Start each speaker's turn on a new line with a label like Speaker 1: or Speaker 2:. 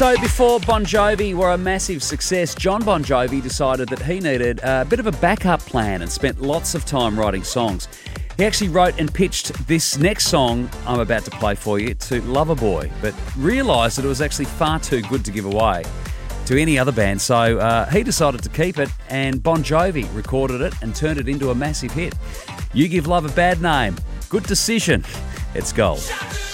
Speaker 1: So before Bon Jovi were a massive success, John Bon Jovi decided that he needed a bit of a backup plan and spent lots of time writing songs. He actually wrote and pitched this next song I'm about to play for you to Loverboy, but realised that it was actually far too good to give away to any other band, so he decided to keep it, and Bon Jovi recorded it and turned it into a massive hit. You Give Love a Bad Name. Good decision. It's gold.